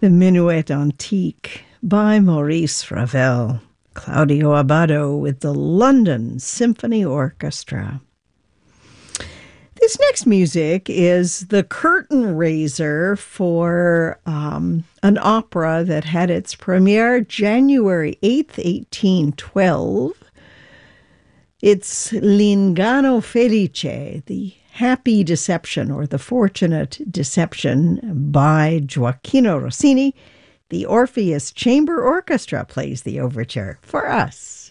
The Minuet Antique by Maurice Ravel. Claudio Abbado with the London Symphony Orchestra. This next music is the curtain raiser for an opera that had its premiere January 8th, 1812. It's L'Inganno Felice, the Happy Deception or the Fortunate Deception by Gioacchino Rossini. The Orpheus Chamber Orchestra plays the overture for us.